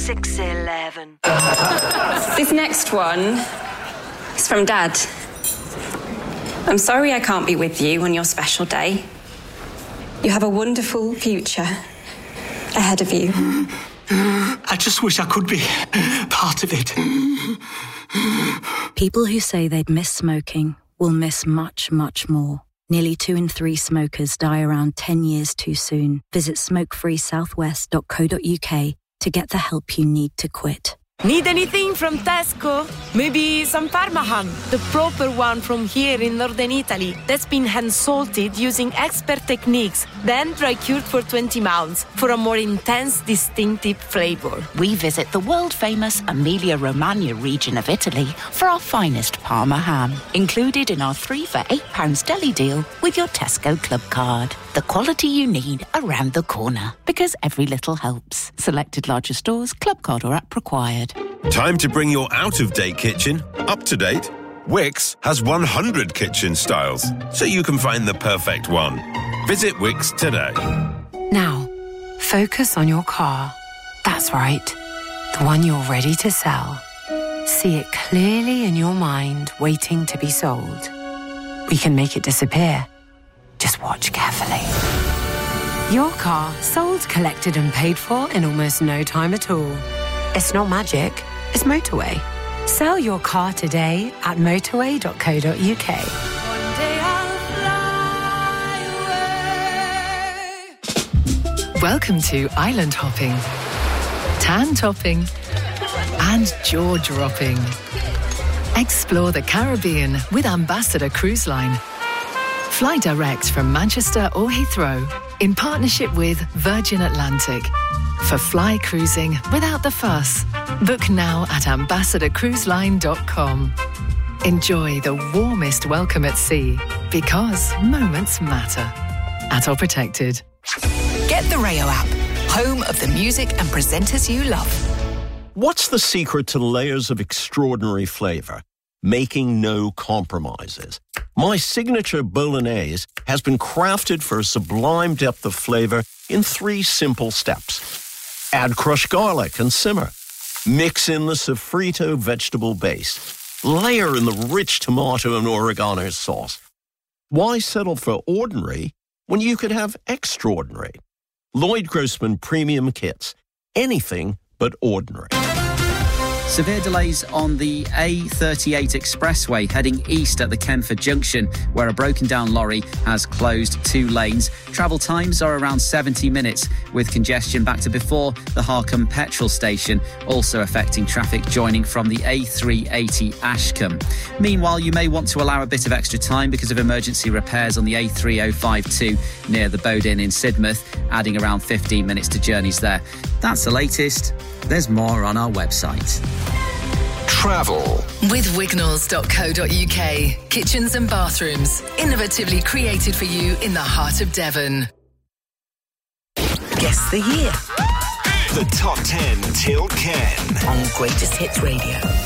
611. This next one is from Dad. I'm sorry I can't be with you on your special day. You have a wonderful future ahead of you. I just wish I could be part of it. People who say they'd miss smoking will miss much, much more. Nearly 2 in 3 smokers die around 10 years too soon. Visit smokefreesouthwest.co.uk to get the help you need to quit. Need anything from Tesco? Maybe some Parma ham, the proper one from here in northern Italy, that's been hand-salted using expert techniques, then dry-cured for 20 months for a more intense, distinctive flavour. We visit the world-famous Emilia-Romagna region of Italy for our finest Parma ham, included in our 3 for £8 deli deal with your Tesco Club card. The quality you need around the corner, because every little helps. Selected larger stores, Club card or app required. Time to bring your out-of-date kitchen up to date. Wix has 100 kitchen styles, so you can find the perfect one. Visit Wix today. Now, focus on your car. That's right, the one you're ready to sell. See it clearly in your mind, waiting to be sold. We can make it disappear. Just watch carefully. Your car sold, collected and paid for in almost no time at all. It's not magic, it's motorway. Sell your car today at motorway.co.uk. Welcome to island hopping, tan topping and jaw dropping. Explore the Caribbean with Ambassador Cruise Line. Fly direct from Manchester or Heathrow in partnership with Virgin Atlantic. For fly cruising without the fuss, book now at ambassadorcruiseline.com. Enjoy the warmest welcome at sea, because moments matter. At All Protected. Get the Rayo app, home of the music and presenters you love. What's the secret to layers of extraordinary flavour? Making no compromises. My signature bolognese has been crafted for a sublime depth of flavour in 3 simple steps. Add crushed garlic and simmer. Mix in the sofrito vegetable base. Layer in the rich tomato and oregano sauce. Why settle for ordinary when you could have extraordinary? Lloyd Grossman Premium Kits. Anything but ordinary. Severe delays on the A38 expressway heading east at the Kenford Junction, where a broken down lorry has closed 2 lanes. Travel times are around 70 minutes, with congestion back to before the Harcombe petrol station, also affecting traffic joining from the A380 Ashcombe. Meanwhile, you may want to allow a bit of extra time because of emergency repairs on the A3052 near the Bodin in Sidmouth, adding around 15 minutes to journeys there. That's the latest. There's more on our website. Travel with Wignalls.co.uk. Kitchens and bathrooms, innovatively created for you in the heart of Devon. Guess the year. The Top 10 till Ken on Greatest Hits Radio.